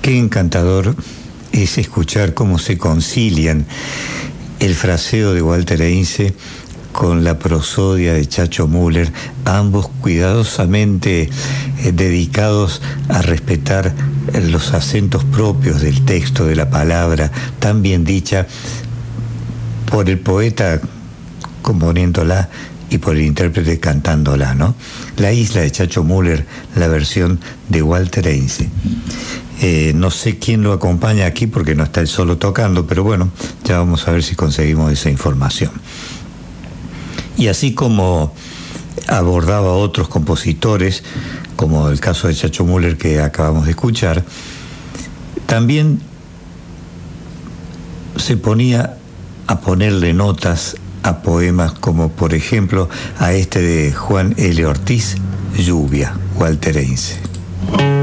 Qué encantador es escuchar cómo se concilian el fraseo de Walter Heinze con la prosodia de Chacho Müller, ambos cuidadosamente dedicados a respetar los acentos propios del texto, de la palabra, tan bien dicha por el poeta componiéndola y por el intérprete cantándola, ¿no? La isla de Chacho Müller, la versión de Walter Heinze. No sé quién lo acompaña aquí porque no está él solo tocando, pero bueno, ya vamos a ver si conseguimos esa información. Y así como abordaba a otros compositores, como el caso de Chacho Müller que acabamos de escuchar, también se ponía a ponerle notas a poemas como por ejemplo a este de Juan L. Ortiz, Lluvia, Walter Heinze.